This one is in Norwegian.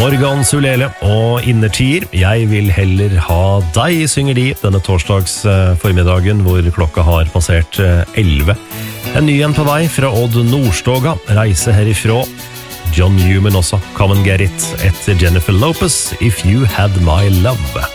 Morgan Sulele og Innertier. Jeg vil heller ha deg, synger de denne torsdags formiddagen hvor klokka har passert 11. En ny en på vei fra Odd Nordstoga, reise herifra. John Newman også, Come and Get It, etter Jennifer Lopez, If You Had My Love.